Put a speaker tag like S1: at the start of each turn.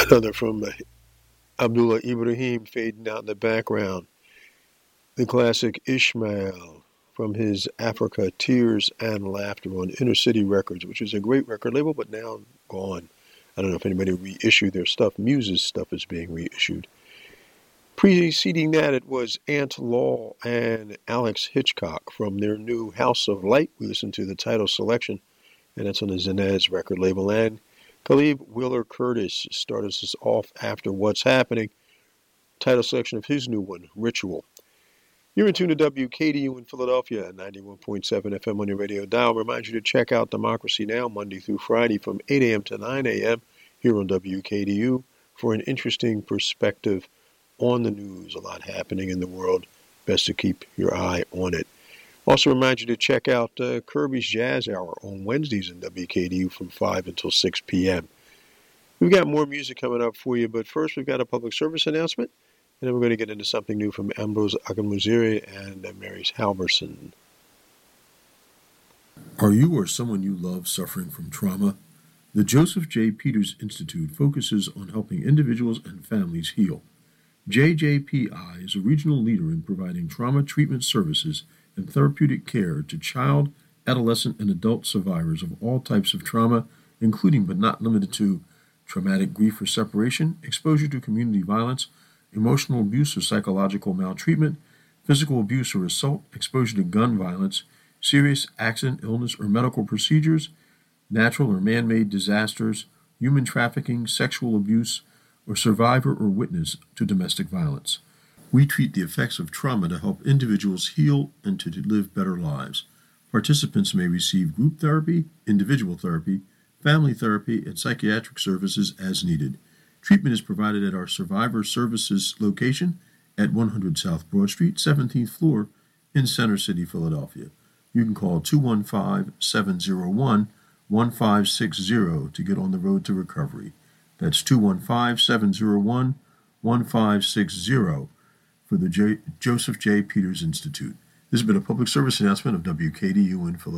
S1: Another from Abdullah Ibrahim fading out in the background. The classic Ishmael from his Africa Tears and Laughter on Inner City Records, which is a great record label, but now gone. I don't know if anybody reissued their stuff. Muse's stuff is being reissued. Preceding that, it was Ant Law and Alex Hitchcock from their new House of Light. We listened to the title selection, and that's on the Zenez record label. And Khalib Wheeler Curtis started us off after What's Happening, title selection of his new one, Ritual. You're in tune to WKDU in Philadelphia at 91.7 FM on your radio dial. Remind you to check out Democracy Now! Monday through Friday from 8 a.m. to 9 a.m. here on WKDU for an interesting perspective on the news. A lot happening in the world. Best to keep your eye on it. Also remind you to check out Kirby's Jazz Hour on Wednesdays in WKDU from 5 until 6 p.m. We've got more music coming up for you, but first we've got a public service announcement. And then we're going to get into something new from Ambrose Agamuziri and Mary Halverson.
S2: Are you or someone you love suffering from trauma? The Joseph J. Peters Institute focuses on helping individuals and families heal. JJPI is a regional leader in providing trauma treatment services and therapeutic care to child, adolescent, and adult survivors of all types of trauma, including but not limited to traumatic grief or separation, exposure to community violence, emotional abuse or psychological maltreatment, physical abuse or assault, exposure to gun violence, serious accident, illness, or medical procedures, natural or man-made disasters, human trafficking, sexual abuse, or survivor or witness to domestic violence. We treat the effects of trauma to help individuals heal and to live better lives. Participants may receive group therapy, individual therapy, family therapy, and psychiatric services as needed. Treatment is provided at our Survivor Services location at 100 South Broad Street, 17th floor in Center City, Philadelphia. You can call 215-701-1560 to get on the road to recovery. That's 215-701-1560 for the Joseph J. Peters Institute. This has been a public service announcement of WKDU in Philadelphia.